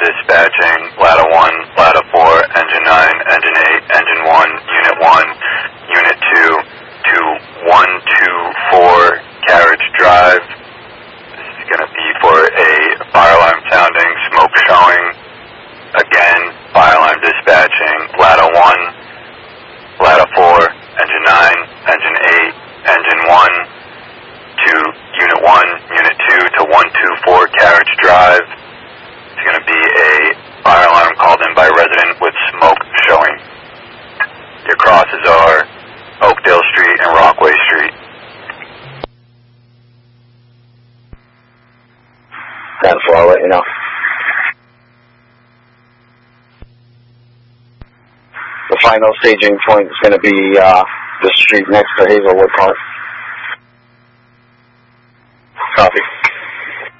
dispatching, ladder 1, ladder 4, engine 9, engine 8, engine 1, unit 1, unit 2 to 124 Carriage Drive. This is going to be for a fire alarm sounding, smoke showing. Again, fire alarm dispatching, ladder 1, ladder 4, engine 9, engine 8, engine 1 to unit 1, unit 2 to 124 Carriage Drive. It's going to be a fire alarm called in by a resident with smoke showing. Your crosses are Oakdale Street and Rockaway Street. 10-4, I'll let you know. The final staging point is going to be the street next to Hazelwood Park.